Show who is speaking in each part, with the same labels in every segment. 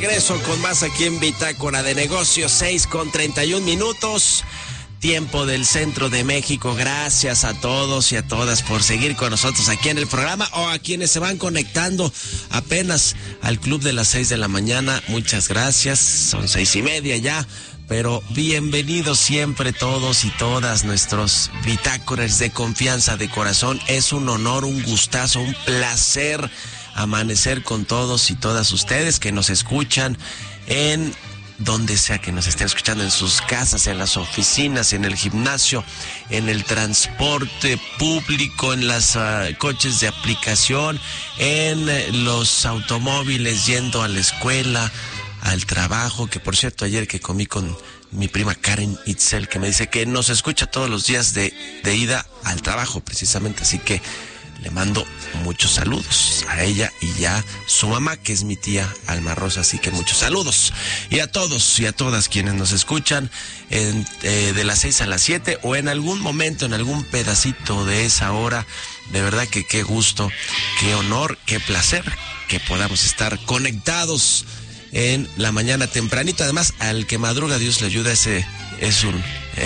Speaker 1: Regreso con más aquí en Bitácora de Negocios, 6:31. Tiempo del centro de México. Gracias a todos y a todas por seguir con nosotros aquí en el programa, o a quienes se van conectando apenas al club de las 6 de la mañana. Muchas gracias. Son 6:30 ya. Pero bienvenidos siempre todos y todas nuestros bitácoras de confianza de corazón. Es un honor, un gustazo, un placer amanecer con todos y todas ustedes que nos escuchan en donde sea que nos estén escuchando, en sus casas, en las oficinas, en el gimnasio, en el transporte público, en los coches de aplicación, en los automóviles, yendo a la escuela, al trabajo, que por cierto ayer que comí con mi prima Karen Itzel, que me dice que nos escucha todos los días de ida al trabajo precisamente, así que le mando muchos saludos a ella y ya su mamá, que es mi tía Alma Rosa, así que muchos saludos. Y a todos y a todas quienes nos escuchan de las 6 a las 7 o en algún momento, en algún pedacito de esa hora. De verdad que qué gusto, qué honor, qué placer que podamos estar conectados en la mañana tempranito. Además, al que madruga Dios le ayuda. Ese es un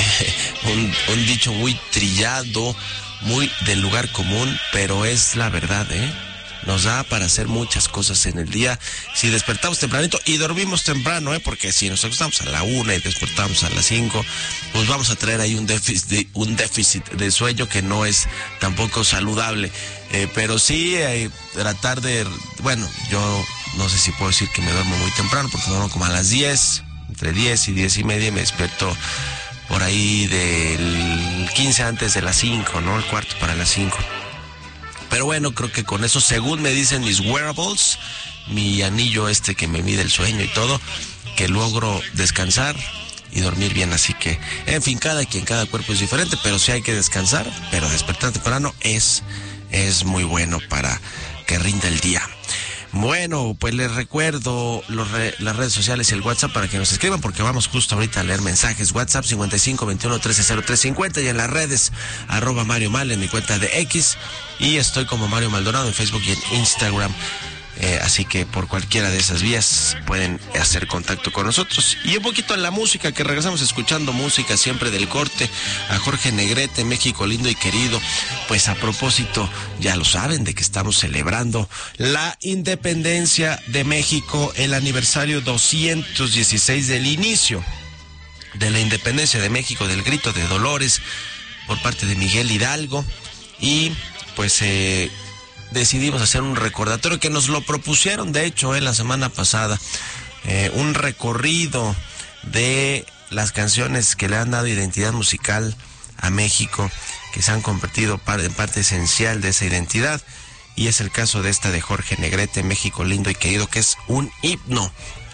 Speaker 1: dicho muy trillado, muy del lugar común, pero es la verdad, Nos da para hacer muchas cosas en el día si despertamos tempranito y dormimos temprano, porque si nos acostamos a la 1 y despertamos a las 5, pues vamos a traer ahí un déficit de sueño que no es tampoco saludable. Pero sí, tratar de, bueno, yo no sé si puedo decir que me duermo muy temprano, porque me duermo como a las 10, entre 10 y 10:30, y me despierto por ahí del 15 antes de las 5, ¿no? El cuarto para las 5. Pero bueno, creo que con eso, según me dicen mis wearables, mi anillo que me mide el sueño y todo, que logro descansar y dormir bien. Así que, en fin, cada cuerpo es diferente, pero sí hay que descansar, pero despertar temprano es muy bueno para que rinda el día. Bueno, pues les recuerdo las redes sociales y el WhatsApp para que nos escriban, porque vamos justo ahorita a leer mensajes. WhatsApp 5521130350 y en las redes @Mario Mal en mi cuenta de X, y estoy como Mario Maldonado en Facebook y en Instagram. Así que por cualquiera de esas vías pueden hacer contacto con nosotros. Y un poquito en la música, que regresamos escuchando música siempre del corte, a Jorge Negrete, México lindo y querido. Pues a propósito, ya lo saben, de que estamos celebrando la independencia de México, el aniversario 216 del inicio de la independencia de México, del grito de Dolores por parte de Miguel Hidalgo. Y pues decidimos hacer un recordatorio que nos lo propusieron, de hecho, la semana pasada, un recorrido de las canciones que le han dado identidad musical a México, que se han convertido en parte esencial de esa identidad, y es el caso de esta de Jorge Negrete, México lindo y querido, que es un himno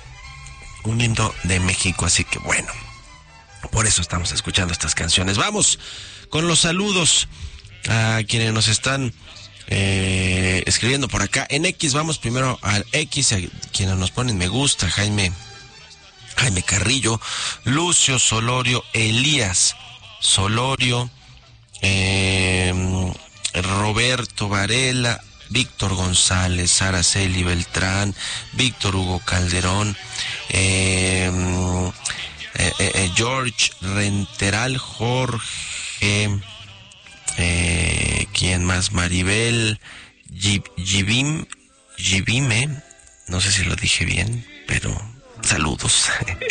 Speaker 1: de México. Así que bueno, por eso estamos escuchando estas canciones. Vamos con los saludos a quienes nos están escribiendo por acá en X. Vamos primero al X, a quienes nos ponen me gusta: Jaime Carrillo, Lucio Solorio, Elías Solorio, Roberto Varela, Víctor González, Araceli Beltrán, Víctor Hugo Calderón, George Renteral, Jorge, ¿quién más? Maribel Givime, no sé si lo dije bien, pero saludos.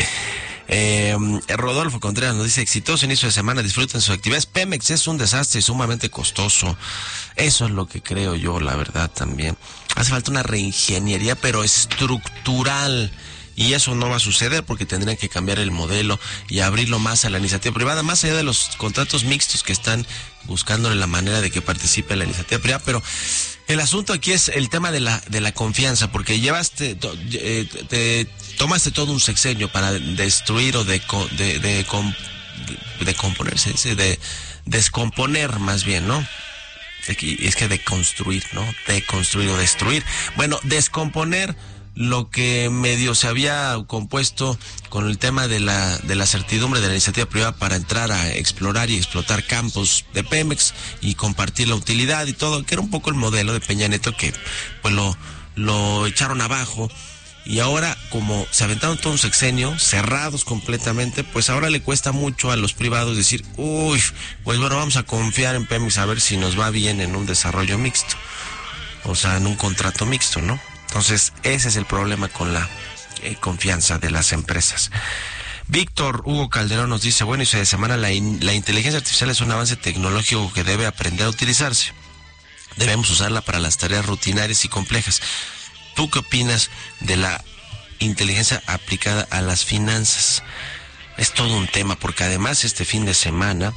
Speaker 1: Rodolfo Contreras nos dice: exitoso inicio de semana, disfruten sus actividades. Pemex es un desastre y sumamente costoso. Eso es lo que creo yo, la verdad. También hace falta una reingeniería, pero estructural, y eso no va a suceder porque tendrían que cambiar el modelo y abrirlo más a la iniciativa privada, más allá de los contratos mixtos que están buscándole la manera de que participe la iniciativa privada. Pero el asunto aquí es el tema de la confianza, porque tomaste todo un sexenio para destruir o de descomponer, más bien, ¿no? Es que de construir, ¿no? De construir o destruir. Bueno, descomponer lo que medio se había compuesto con el tema de la certidumbre de la iniciativa privada para entrar a explorar y explotar campos de Pemex y compartir la utilidad y todo, que era un poco el modelo de Peña Nieto, que pues lo echaron abajo. y ahora como se aventaron todo un sexenio, cerrados completamente, pues ahora le cuesta mucho a los privados decir, uy, pues bueno, vamos a confiar en Pemex a ver si nos va bien en un desarrollo mixto, o sea, en un contrato mixto, ¿no? Entonces, ese es el problema con la confianza de las empresas. Víctor Hugo Calderón nos dice, bueno, inicio de semana, la inteligencia artificial es un avance tecnológico que debe aprender a utilizarse. Debemos usarla para las tareas rutinarias y complejas. ¿Tú qué opinas de la inteligencia aplicada a las finanzas? Es todo un tema, porque además este fin de semana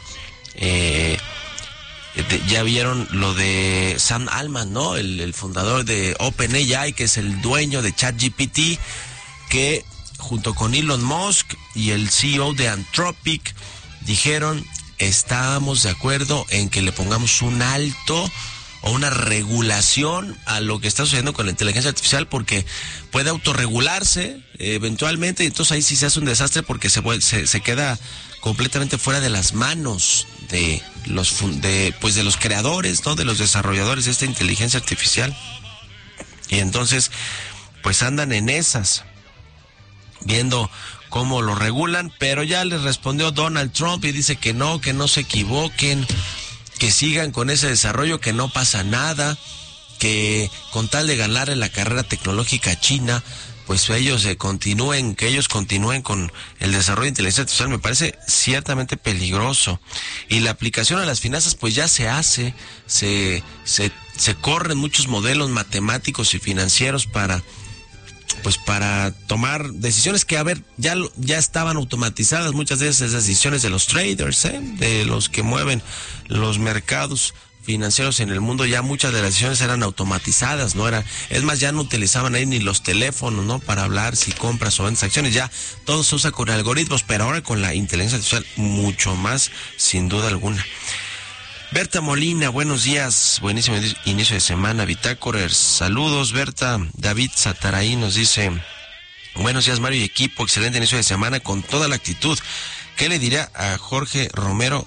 Speaker 1: ya vieron lo de Sam Altman, ¿no? El fundador de OpenAI, que es el dueño de ChatGPT, que junto con Elon Musk y el CEO de Anthropic dijeron, estamos de acuerdo en que le pongamos un alto o una regulación a lo que está sucediendo con la inteligencia artificial, porque puede autorregularse eventualmente, y entonces ahí sí se hace un desastre, porque se queda completamente fuera de las manos de los creadores, ¿no? De los desarrolladores de esta inteligencia artificial. Y entonces pues andan en esas, viendo cómo lo regulan, pero ya les respondió Donald Trump y dice que no se equivoquen, que sigan con ese desarrollo, que no pasa nada, que con tal de ganar en la carrera tecnológica china, pues ellos continúen con el desarrollo de inteligencia artificial. Me parece ciertamente peligroso. Y la aplicación a las finanzas pues ya se hace, se corren muchos modelos matemáticos y financieros para tomar decisiones que, ya estaban automatizadas, muchas de esas decisiones de los traders, de los que mueven los mercados financieros en el mundo. Ya muchas de las decisiones eran automatizadas, es más, ya no utilizaban ahí ni los teléfonos, ¿no? Para hablar si compras o vendes acciones, ya todo se usa con algoritmos, pero ahora con la inteligencia artificial mucho más, sin duda alguna. Berta Molina, buenos días, buenísimo inicio de semana, Bitácorers, saludos Berta. David Sataraí nos dice, buenos días Mario y equipo, excelente inicio de semana con toda la actitud. ¿Qué le diría a Jorge Romero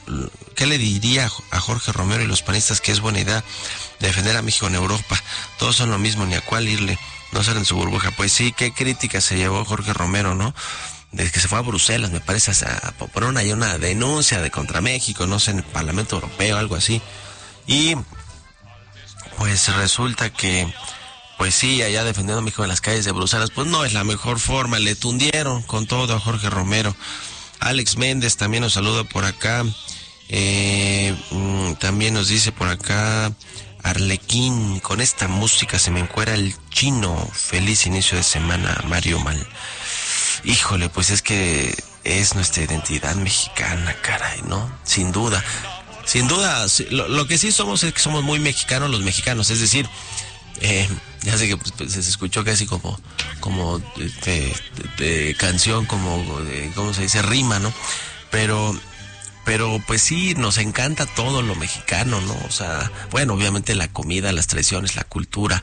Speaker 1: y los panistas que es buena idea defender a México en Europa? Todos son lo mismo, ni a cuál irle, no salen en su burbuja. Pues sí, qué crítica se llevó Jorge Romero, ¿no? Desde que se fue a Bruselas, me parece, a poner una denuncia contra México, no sé, en el Parlamento Europeo, algo así. Y pues resulta que, pues sí, allá defendiendo a México en las calles de Bruselas, pues no es la mejor forma, le tundieron con todo a Jorge Romero. Alex Méndez también nos saluda por acá, también nos dice por acá, Arlequín, con esta música se me encuera el chino, feliz inicio de semana, Mario Mal. Híjole, pues es que es nuestra identidad mexicana, caray, ¿no? Sin duda, lo que sí somos es que somos muy mexicanos los mexicanos, es decir, ya sé que pues, se escuchó casi como de canción, ¿cómo se dice? Rima, ¿no? Pero pues sí, nos encanta todo lo mexicano, ¿no? O sea, bueno, obviamente la comida, las tradiciones, la cultura,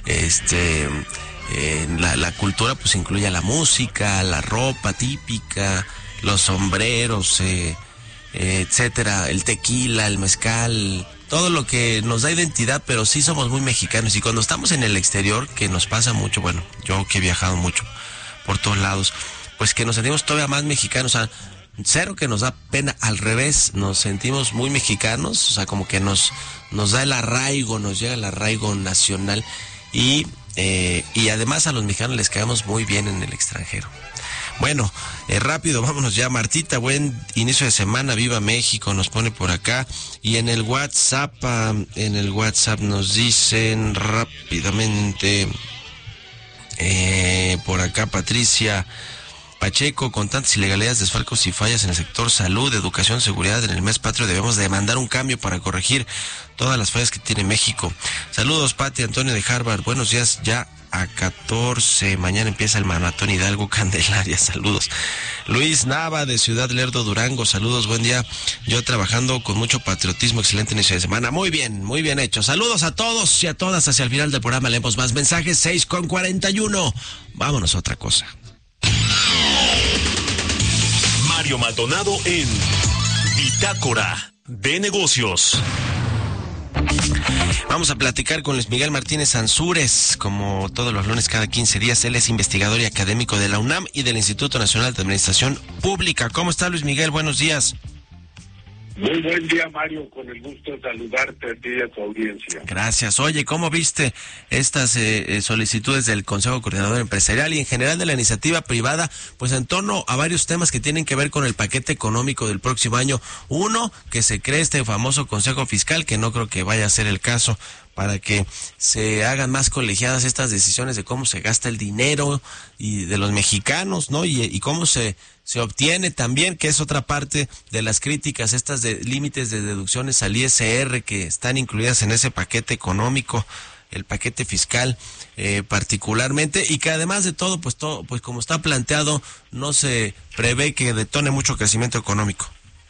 Speaker 1: la cultura pues incluye la música, la ropa típica, los sombreros, etcétera, el tequila, el mezcal, todo lo que nos da identidad, pero sí somos muy mexicanos. Y cuando estamos en el exterior, que nos pasa mucho, bueno, yo que he viajado mucho por todos lados, pues que nos sentimos todavía más mexicanos, o sea, cero que nos da pena, al revés, nos sentimos muy mexicanos, o sea, como que nos da el arraigo, nos llega el arraigo nacional, y además a los mexicanos les caemos muy bien en el extranjero. Bueno, rápido, vámonos ya. Martita, buen inicio de semana, viva México, nos pone por acá. Y en el WhatsApp nos dicen rápidamente, por acá Patricia Pacheco, con tantas ilegalidades, desfalcos y fallas en el sector salud, educación, seguridad, en el mes patrio debemos demandar un cambio para corregir todas las fallas que tiene México. Saludos, Pati Antonio de Harvard, buenos días, ya a 14, mañana empieza el Maratón Hidalgo Candelaria, saludos. Luis Nava de Ciudad Lerdo, Durango, saludos, buen día, yo trabajando con mucho patriotismo, excelente inicio de semana, muy bien hecho, saludos a todos y a todas, hacia el final del programa leemos más mensajes, 6:41, vámonos a otra cosa.
Speaker 2: Mario Maldonado en Bitácora de Negocios.
Speaker 1: Vamos a platicar con Luis Miguel Martínez Ansúrez, como todos los lunes cada 15 días. Él es investigador y académico de la UNAM y del Instituto Nacional de Administración Pública. ¿Cómo está, Luis Miguel? Buenos días.
Speaker 2: Muy buen día, Mario, con el gusto de saludarte a ti y a tu audiencia.
Speaker 1: Gracias. Oye, ¿cómo viste estas solicitudes del Consejo Coordinador Empresarial y en general de la iniciativa privada, pues en torno a varios temas que tienen que ver con el paquete económico del próximo año? Uno, que se cree este famoso Consejo Fiscal, que no creo que vaya a ser el caso, para que se hagan más colegiadas estas decisiones de cómo se gasta el dinero y de los mexicanos, ¿no? Y cómo se obtiene también, que es otra parte de las críticas, estas de límites de deducciones al ISR que están incluidas en ese paquete económico, el paquete fiscal particularmente, y que además de todo, pues como está planteado, no se prevé que detone mucho crecimiento económico.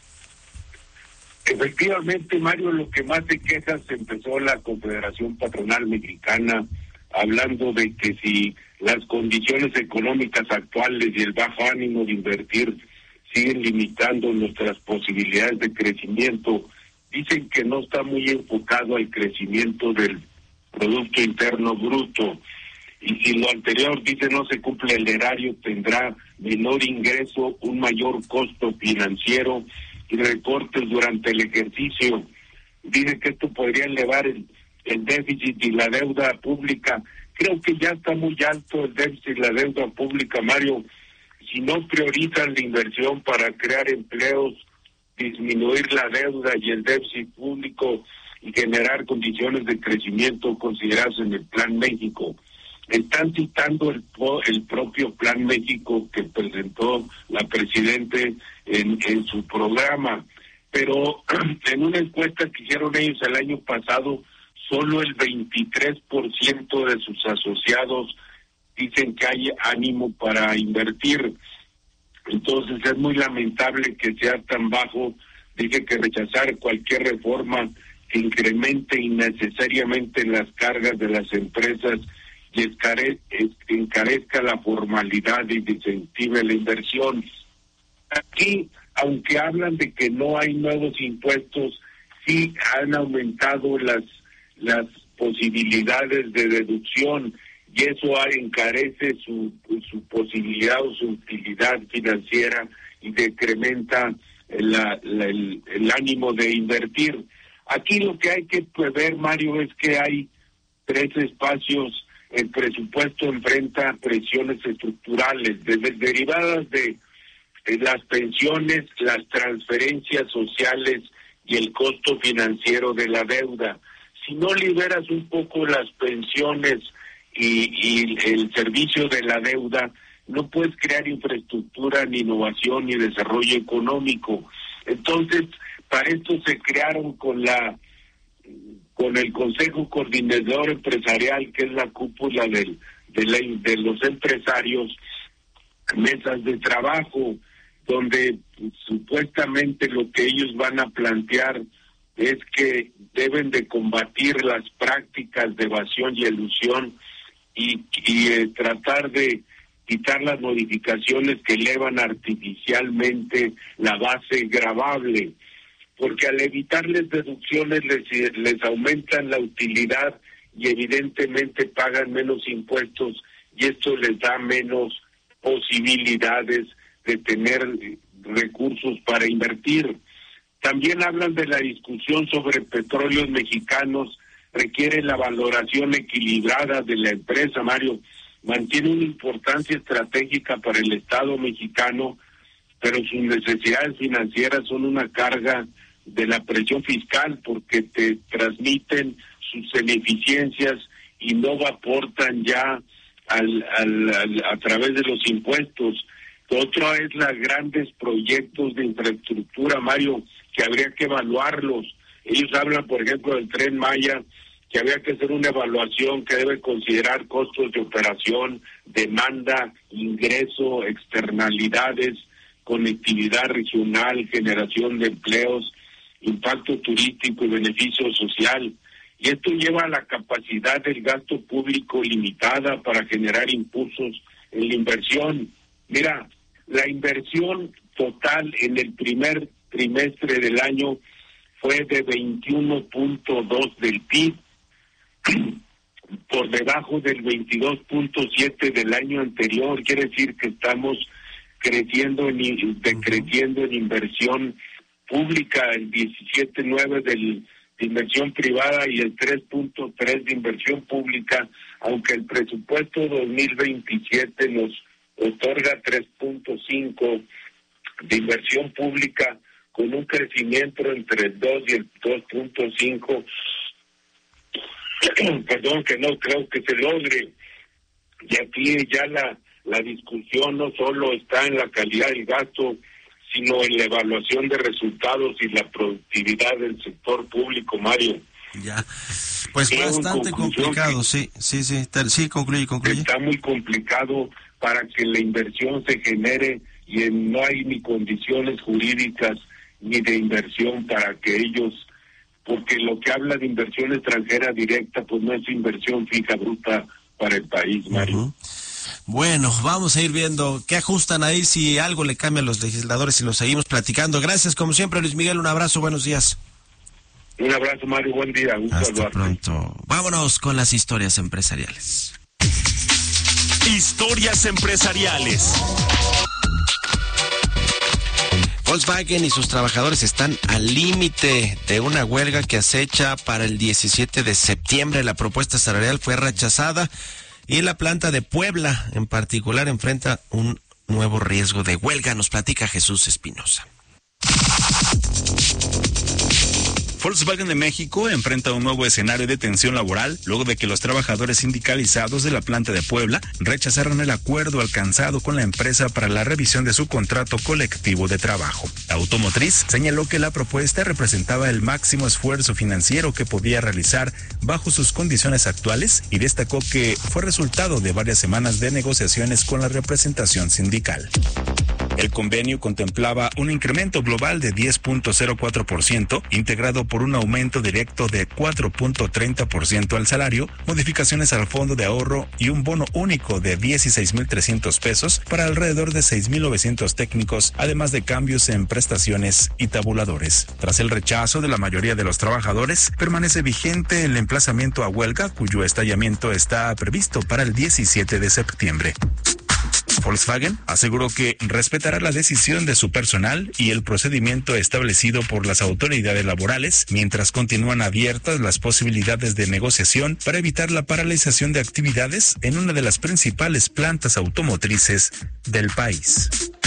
Speaker 2: Efectivamente, Mario, lo que más de quejas empezó la Confederación Patronal Mexicana, hablando de que si las condiciones económicas actuales y el bajo ánimo de invertir siguen limitando nuestras posibilidades de crecimiento. Dicen que no está muy enfocado al crecimiento del Producto Interno Bruto, y si lo anterior, dice, no se cumple el erario, tendrá menor ingreso, un mayor costo financiero y recortes durante el ejercicio. Dice que esto podría elevar el déficit y la deuda pública. Creo que ya está muy alto el déficit y la deuda pública, Mario. Si no priorizan la inversión para crear empleos, disminuir la deuda y el déficit público y generar condiciones de crecimiento consideradas en el Plan México. Están citando el propio Plan México que presentó la Presidente en su programa, pero en una encuesta que hicieron ellos el año pasado, solo el 23% de sus asociados dicen que hay ánimo para invertir. Entonces es muy lamentable que sea tan bajo. Dice que rechazar cualquier reforma que incremente innecesariamente las cargas de las empresas y encarezca la formalidad y desincentive la inversión. Aquí, aunque hablan de que no hay nuevos impuestos, sí han aumentado las posibilidades de deducción, y eso encarece su posibilidad o su utilidad financiera y decrementa el ánimo de invertir. Aquí lo que hay que prever, Mario, es que hay tres espacios. El presupuesto enfrenta presiones estructurales derivadas de las pensiones, las transferencias sociales y el costo financiero de la deuda. Si no liberas un poco las pensiones y el servicio de la deuda, no puedes crear infraestructura, ni innovación, ni desarrollo económico. Entonces, para esto se crearon con el Consejo Coordinador Empresarial, que es la cúpula de los empresarios, mesas de trabajo, donde supuestamente lo que ellos van a plantear es que deben de combatir las prácticas de evasión y elusión y tratar de quitar las modificaciones que elevan artificialmente la base gravable, porque al evitarles deducciones les aumentan la utilidad y evidentemente pagan menos impuestos, y esto les da menos posibilidades de tener recursos para invertir. También hablan de la discusión sobre petróleos mexicanos, requiere la valoración equilibrada de la empresa, Mario. Mantiene una importancia estratégica para el Estado mexicano, pero sus necesidades financieras son una carga de la presión fiscal, porque te transmiten sus ineficiencias y no aportan ya a través de los impuestos. Otro es los grandes proyectos de infraestructura, Mario, que habría que evaluarlos. Ellos hablan, por ejemplo, del Tren Maya, que habría que hacer una evaluación que debe considerar costos de operación, demanda, ingreso, externalidades, conectividad regional, generación de empleos, impacto turístico y beneficio social. Y esto lleva a la capacidad del gasto público limitada para generar impulsos en la inversión. Mira, la inversión total en el primer trimestre del año fue de 21.2 del PIB, por debajo del 22.7 del año anterior. Quiere decir que estamos creciendo decreciendo en inversión pública, el 17.9 de inversión privada y el 3.3 de inversión pública, aunque el presupuesto 2027 nos otorga 3.5 de inversión pública, con un crecimiento entre el 2 y el 2.5, perdón, que no creo que se logre. Y aquí ya la discusión no solo está en la calidad del gasto, sino en la evaluación de resultados y la productividad del sector público, Mario.
Speaker 1: Ya, pues bastante complicado, sí, concluye.
Speaker 2: Está muy complicado para que la inversión se genere y no hay ni condiciones jurídicas ni de inversión para que ellos, porque lo que habla de inversión extranjera directa, pues no es inversión fija bruta para el país, Mario.
Speaker 1: Bueno, vamos a ir viendo qué ajustan ahí, si algo le cambia a los legisladores y lo seguimos platicando. Gracias, como siempre, Luis Miguel, un abrazo, buenos días.
Speaker 2: Un abrazo, Mario, buen día.
Speaker 1: Hasta pronto. Vámonos con las historias empresariales.
Speaker 3: Historias empresariales.
Speaker 1: Volkswagen y sus trabajadores están al límite de una huelga que acecha para el 17 de septiembre. La propuesta salarial fue rechazada y la planta de Puebla, en particular, enfrenta un nuevo riesgo de huelga. Nos platica Jesús Espinosa.
Speaker 3: Volkswagen de México enfrenta un nuevo escenario de tensión laboral luego de que los trabajadores sindicalizados de la planta de Puebla rechazaron el acuerdo alcanzado con la empresa para la revisión de su contrato colectivo de trabajo. La automotriz señaló que la propuesta representaba el máximo esfuerzo financiero que podía realizar bajo sus condiciones actuales y destacó que fue resultado de varias semanas de negociaciones con la representación sindical. El convenio contemplaba un incremento global de 10.04%, integrado por un aumento directo de 4.30% al salario, modificaciones al fondo de ahorro y un bono único de 16,300 pesos para alrededor de 6,900 técnicos, además de cambios en prestaciones y tabuladores. Tras el rechazo de la mayoría de los trabajadores, permanece vigente el emplazamiento a huelga, cuyo estallamiento está previsto para el 17 de septiembre. Volkswagen aseguró que respetará la decisión de su personal y el procedimiento establecido por las autoridades laborales, mientras continúan abiertas las posibilidades de negociación para evitar la paralización de actividades en una de las principales plantas automotrices del país.